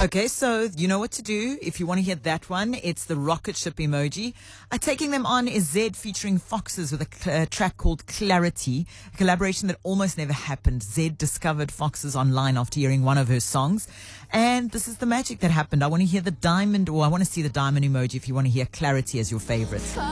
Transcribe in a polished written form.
Okay, so you know what to do if you want to hear that one. It's the rocket ship emoji. Taking them on is Zed featuring Foxes with a track called Clarity, a collaboration that almost never happened. Zed discovered Foxes online after hearing one of her songs. And this is the magic that happened. I want to hear the diamond, or I want to see the diamond emoji if you want to hear Clarity as your favorite.